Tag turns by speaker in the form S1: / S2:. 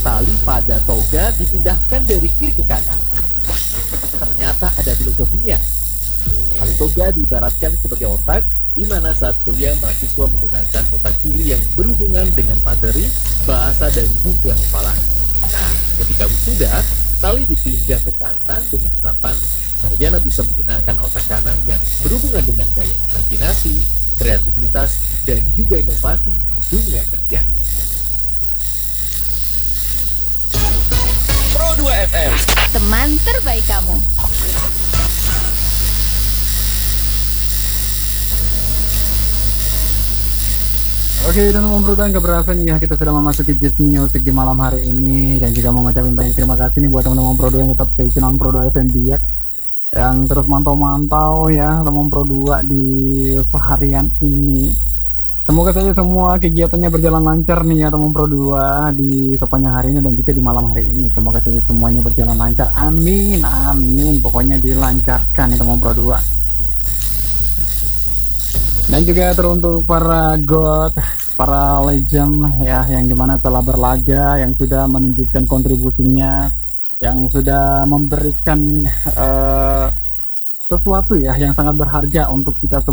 S1: tali pada toga dipindahkan dari kiri ke kanan. Ternyata ada filosofinya. Tali toga diibaratkan sebagai otak, di mana saat kuliah mahasiswa menggunakan otak kiri yang berhubungan dengan materi, bahasa, dan juga hafalan. Nah, ketika wisuda, tali dipindah ke kanan dengan harapan sarjana bisa menggunakan otak kanan yang berhubungan dengan daya imajinasi, kreativitas, dan juga inovasi di dunia kerja.
S2: Pro 2 FM,
S3: Teman terbaik kamu.
S4: Oke, dan teman Pro 2 nggak berasa nih ya, kita sudah memasuki Just Music di malam hari ini. Dan juga mau ngucapin banyak terima kasih nih buat teman-teman Pro 2 yang tetap stay tune on Pro 2 FM Biak, yang terus mantau-mantau ya teman Pro 2 di seharian ini. Semoga saja semua kegiatannya berjalan lancar nih ya teman Pro 2 di sepanjang hari ini dan juga di malam hari ini. Semoga saja semuanya berjalan lancar. Amin, amin. Pokoknya dilancarkan ya teman Pro 2. Dan juga teruntuk para God, para legend ya, yang dimana telah berlaga, yang sudah menunjukkan kontribusinya, yang sudah memberikan sesuatu ya yang sangat berharga untuk kita semua.